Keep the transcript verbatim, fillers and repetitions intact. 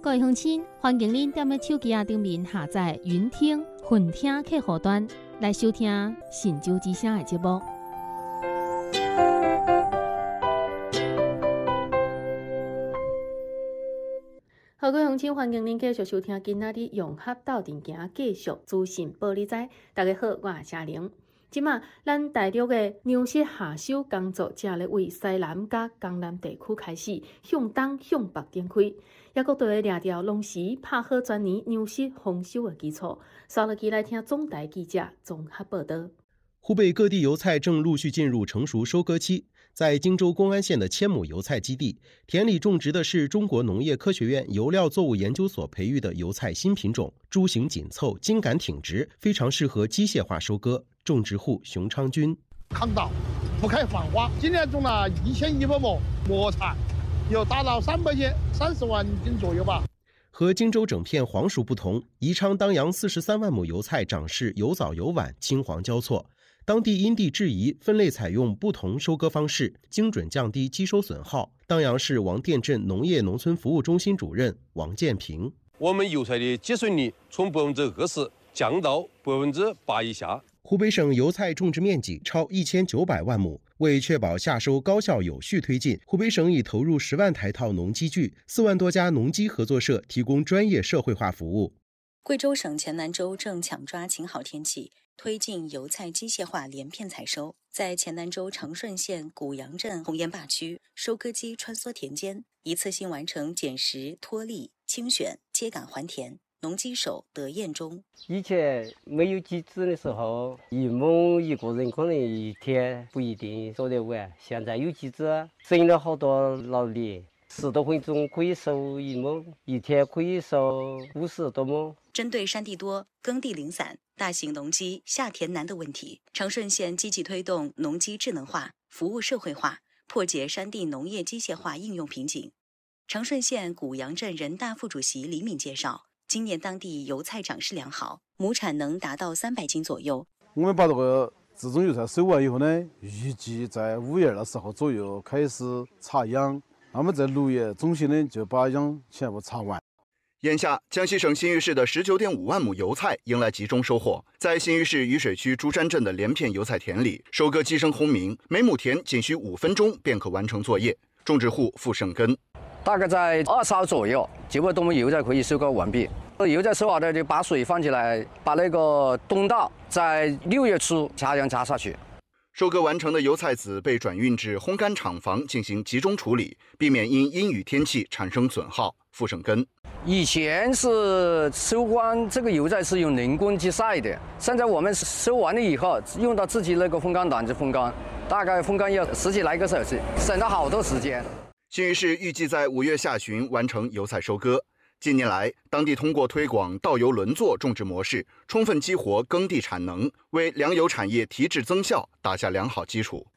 各位乡亲，欢迎您踮咧手机啊顶面下载云听、混听客户端来收听神州之声的节目。好，各位乡亲，欢迎您继续收听今仔日融合斗阵行，继续资讯报你知。大家好，我是嘉玲。即马，咱大陆的粮食下收工作正咧为西南甲江南地区开始向东向北展开，也各地掠条农时拍好全年粮食丰收的基础。稍落期来听总台记者综合报道。 湖北各地油菜正陆续进入成熟收割期。在荆州公安县的千亩油菜基地，田里种植的是中国农业科学院油料作物研究所培育的油菜新品种，株型紧凑，茎秆挺直，非常适合机械化收割。种植户熊昌军： 抗稻，不开放花，今年种了一千一百亩磨菜，有达到三百斤，三十万斤左右吧。 和荆州整片黄熟不同，宜昌当阳四十三万亩油菜长势有早有晚，青黄交错。当地因地制宜，分类采用不同收割方式，精准降低机收损耗。当阳市王店镇农业农村服务中心主任王建平： 我们油菜的结穗率从百分之二十降到百分之八以下。 湖北省油菜种植面积超一千九百万亩，为确保夏收高效有序推进，湖北省已投入十万台套农机具，四万多家农机合作社提供专业社会化服务。 贵州省黔南州正抢抓晴好天气，推进油菜机械化连片采收。在黔南州长顺县古阳镇红岩坝区，收割机穿梭田间，一次性完成捡拾、脱粒、清选、秸秆还田。农机手德彦中： 以前没有机子的时候，一亩一个人可能一天不一定收得完。现在有机子，省了好多劳力，十多分钟可以收一亩，一天可以收五十多亩。 针对山地多、耕地零散、大型农机下田难的问题，长顺县积极推动农机智能化、服务社会化，破解山地农业机械化应用瓶颈。长顺县古阳镇人大副主席李敏介绍，今年当地油菜长势良好，亩产能达到三百斤左右。 我们把这个自种油菜收完以后呢，预计在五月的时候左右开始插秧，那么在六月中旬呢就把秧全部插完。 眼下，江西省新余市的十九点五万亩油菜迎来集中收获。在新余市雨水区珠山镇的连片油菜田里，收割机声轰鸣，每亩田仅需五分钟便可完成作业。种植户付胜根： 大概在二十号左右，就把我们油菜可以收割完毕。油菜收好的就把水放起来，把那个冬稻在六月初插秧插下去。 收割完成的油菜籽被转运至烘干厂房进行集中处理，避免因阴雨天气产生损耗。付胜根： 以前是收完这个油菜是用人工去晒的，现在我们收完了以后，用到自己那个风干档去风干，大概风干要十几来个小时，省了好多时间。 新余市预计在五月下旬完成油菜收割。近年来，当地通过推广稻油轮作种植模式，充分激活耕地产能，为粮油产业提质增效打下良好基础。